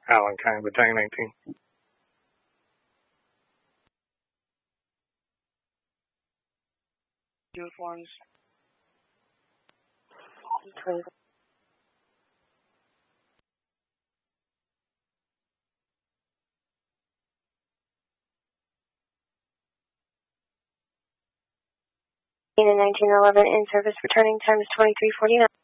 Alan Kine, Battalion 19. Uniforms. In 1911 in service, returning time is 23:49.